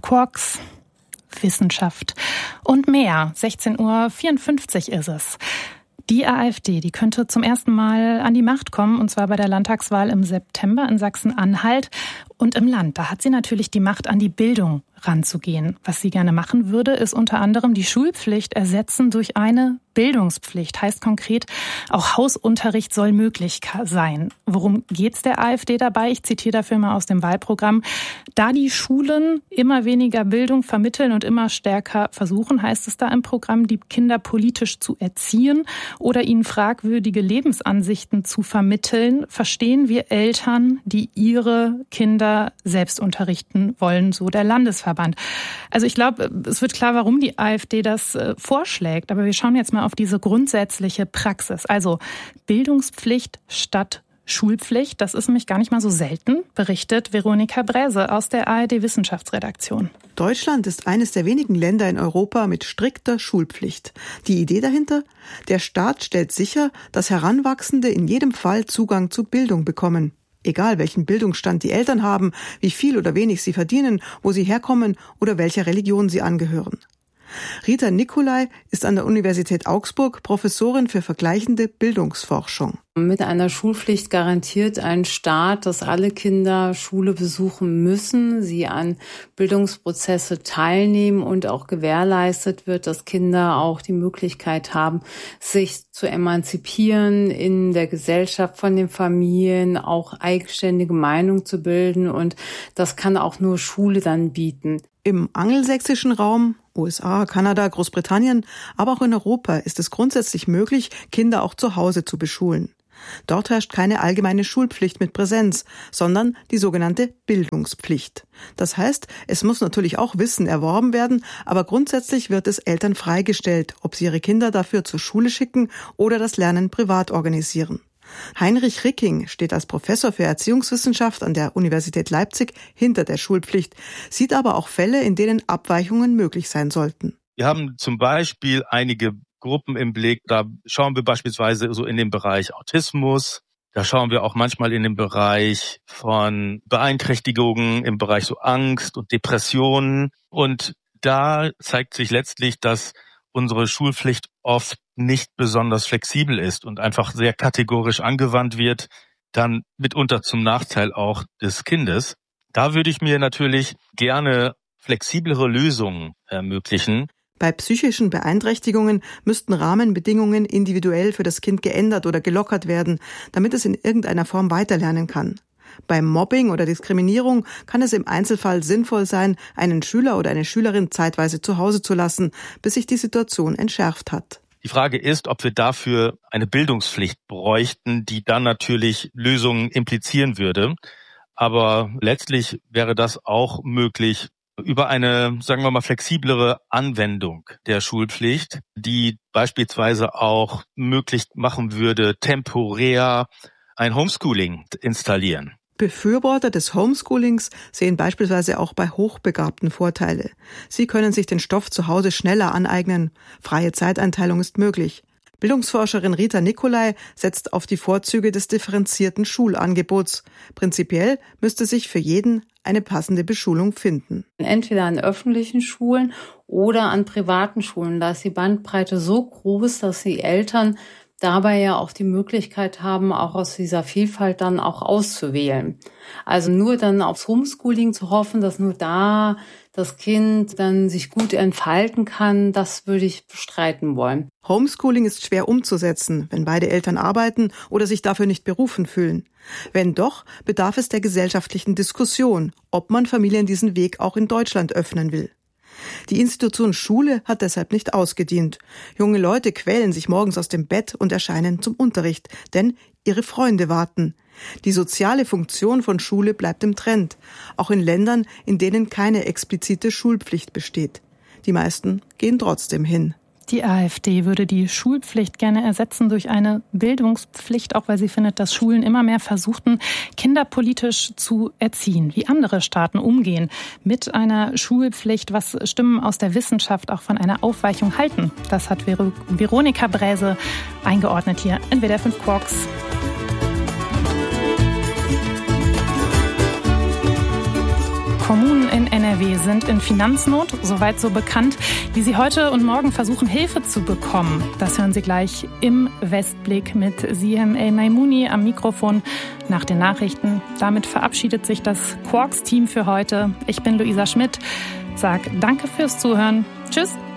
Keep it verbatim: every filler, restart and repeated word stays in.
Quarks, Wissenschaft und mehr. sechzehn Uhr vierundfünfzig ist es. Die AfD, die könnte zum ersten Mal an die Macht kommen, und zwar bei der Landtagswahl im September in Sachsen-Anhalt. Und im Land, da hat sie natürlich die Macht, an die Bildung ranzugehen. Was sie gerne machen würde, ist unter anderem die Schulpflicht ersetzen durch eine Bildungspflicht. Heißt konkret, auch Hausunterricht soll möglich sein. Worum geht's der AfD dabei? Ich zitiere dafür mal aus dem Wahlprogramm. Da die Schulen immer weniger Bildung vermitteln und immer stärker versuchen, heißt es da im Programm, die Kinder politisch zu erziehen oder ihnen fragwürdige Lebensansichten zu vermitteln, verstehen wir Eltern, die ihre Kinder selbst unterrichten wollen, so der Landesverband. Also ich glaube, es wird klar, warum die AfD das äh, vorschlägt. Aber wir schauen jetzt mal auf diese grundsätzliche Praxis. Also Bildungspflicht statt Schulpflicht. Das ist nämlich gar nicht mal so selten, berichtet Veronika Bräse aus der A R D-Wissenschaftsredaktion. Deutschland ist eines der wenigen Länder in Europa mit strikter Schulpflicht. Die Idee dahinter? Der Staat stellt sicher, dass Heranwachsende in jedem Fall Zugang zu Bildung bekommen. Egal welchen Bildungsstand die Eltern haben, wie viel oder wenig sie verdienen, wo sie herkommen oder welcher Religion sie angehören. Rita Nicolai ist an der Universität Augsburg Professorin für vergleichende Bildungsforschung. Mit einer Schulpflicht garantiert ein Staat, dass alle Kinder Schule besuchen müssen, sie an Bildungsprozesse teilnehmen und auch gewährleistet wird, dass Kinder auch die Möglichkeit haben, sich zu emanzipieren in der Gesellschaft von den Familien, auch eigenständige Meinung zu bilden, und das kann auch nur Schule dann bieten. Im angelsächsischen Raum, U S A, Kanada, Großbritannien, aber auch in Europa ist es grundsätzlich möglich, Kinder auch zu Hause zu beschulen. Dort herrscht keine allgemeine Schulpflicht mit Präsenz, sondern die sogenannte Bildungspflicht. Das heißt, es muss natürlich auch Wissen erworben werden, aber grundsätzlich wird es Eltern freigestellt, ob sie ihre Kinder dafür zur Schule schicken oder das Lernen privat organisieren. Heinrich Ricking steht als Professor für Erziehungswissenschaft an der Universität Leipzig hinter der Schulpflicht, sieht aber auch Fälle, in denen Abweichungen möglich sein sollten. Wir haben zum Beispiel einige Gruppen im Blick, da schauen wir beispielsweise so in den Bereich Autismus, da schauen wir auch manchmal in den Bereich von Beeinträchtigungen, im Bereich so Angst und Depressionen, und da zeigt sich letztlich, dass unsere Schulpflicht oft nicht besonders flexibel ist und einfach sehr kategorisch angewandt wird, dann mitunter zum Nachteil auch des Kindes. Da würde ich mir natürlich gerne flexiblere Lösungen ermöglichen. Bei psychischen Beeinträchtigungen müssten Rahmenbedingungen individuell für das Kind geändert oder gelockert werden, damit es in irgendeiner Form weiterlernen kann. Beim Mobbing oder Diskriminierung kann es im Einzelfall sinnvoll sein, einen Schüler oder eine Schülerin zeitweise zu Hause zu lassen, bis sich die Situation entschärft hat. Die Frage ist, ob wir dafür eine Bildungspflicht bräuchten, die dann natürlich Lösungen implizieren würde. Aber letztlich wäre das auch möglich über eine, sagen wir mal, flexiblere Anwendung der Schulpflicht, die beispielsweise auch möglich machen würde, temporär ein Homeschooling installieren. Befürworter des Homeschoolings sehen beispielsweise auch bei Hochbegabten Vorteile. Sie können sich den Stoff zu Hause schneller aneignen. Freie Zeiteinteilung ist möglich. Bildungsforscherin Rita Nicolai setzt auf die Vorzüge des differenzierten Schulangebots. Prinzipiell müsste sich für jeden eine passende Beschulung finden. Entweder an öffentlichen Schulen oder an privaten Schulen. Da ist die Bandbreite so groß, dass die Eltern dabei ja auch die Möglichkeit haben, auch aus dieser Vielfalt dann auch auszuwählen. Also nur dann aufs Homeschooling zu hoffen, dass nur da das Kind dann sich gut entfalten kann, das würde ich bestreiten wollen. Homeschooling ist schwer umzusetzen, wenn beide Eltern arbeiten oder sich dafür nicht berufen fühlen. Wenn doch, bedarf es der gesellschaftlichen Diskussion, ob man Familien diesen Weg auch in Deutschland öffnen will. Die Institution Schule hat deshalb nicht ausgedient. Junge Leute quälen sich morgens aus dem Bett und erscheinen zum Unterricht, denn ihre Freunde warten. Die soziale Funktion von Schule bleibt im Trend, auch in Ländern, in denen keine explizite Schulpflicht besteht. Die meisten gehen trotzdem hin. Die AfD würde die Schulpflicht gerne ersetzen durch eine Bildungspflicht, auch weil sie findet, dass Schulen immer mehr versuchten, Kinder politisch zu erziehen. Wie andere Staaten umgehen mit einer Schulpflicht, was Stimmen aus der Wissenschaft auch von einer Aufweichung halten. Das hat Ver- Veronika Bräse eingeordnet hier in W D R fünf Quarks. Kommunen in N R W sind in Finanznot, soweit so bekannt, wie sie heute und morgen versuchen, Hilfe zu bekommen. Das hören Sie gleich im Westblick mit Siem El-Maimouni am Mikrofon nach den Nachrichten. Damit verabschiedet sich das Quarks-Team für heute. Ich bin Luisa Schmidt, sag danke fürs Zuhören. Tschüss.